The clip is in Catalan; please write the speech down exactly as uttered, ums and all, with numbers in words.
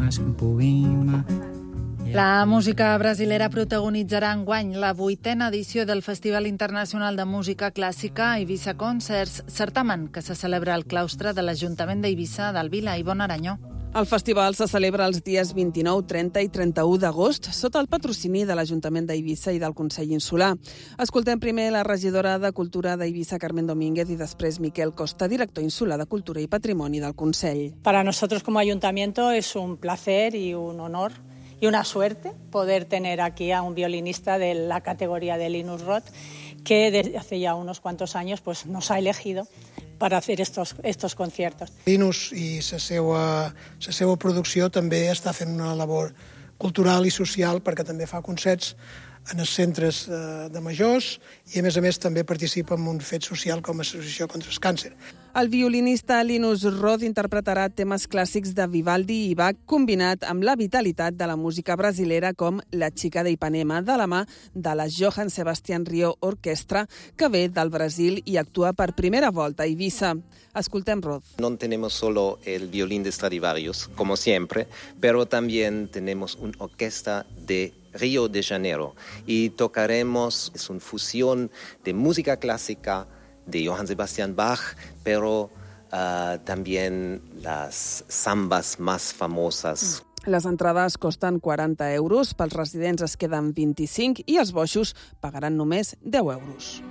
mais que um poema. La música brasilera protagonitzarà enguany la vuitena edició del Festival Internacional de Música Clàssica Eivissa Concerts, certamen que se celebra al claustre de l'Ajuntament d'Eivissa del Vila. Ivonne Aranyó. El festival se celebra els dies vint-i-nou, trenta i trenta-u d'agost sota el patrocini de l'Ajuntament d'Eivissa i del Consell Insular. Escoltem primer la regidora de Cultura d'Eivissa, Carmen Domínguez, i després Miquel Costa, director insular de Cultura i Patrimoni del Consell. Para nosotros como ayuntamiento es un placer y un honor y una suerte poder tener aquí a un violinista de la categoría de Linus Roth, que desde hace ya unos cuantos años pues, nos ha elegido para hacer estos, estos conciertos. Linus i la seva, la seva producció també està fent una labor cultural i social perquè també fa concerts en els centres de majors i, a més a més, també participa en un fet social com a Associació contra el Càncer. El violinista Linus Roth interpretarà temes clàssics de Vivaldi i Bach combinat amb la vitalitat de la música brasilera com La Chica de Ipanema, de la mà de la Johann Sebastian Rio Orquestra, que ve del Brasil i actua per primera volta a Eivissa. Escoltem Roth. No tenemos solo el violín de Stradivarius, como siempre, pero también tenemos una orquesta de Río de Janeiro y tocaremos, es una fusión de música clásica de Johann Sebastian Bach, pero uh, también las zambas más famosas. Les entrades costen quaranta euros, pels residents es queden vint-i-cinc i els boixos pagaran només deu euros.